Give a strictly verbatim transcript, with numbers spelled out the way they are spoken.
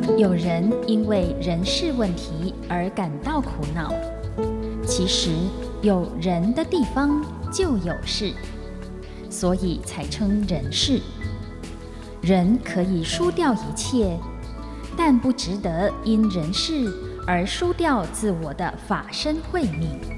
有人因为人事问题而感到苦恼，其实有人的地方就有事，所以才称人事。人可以输掉一切，但不值得因人事而输掉自我的法身慧命。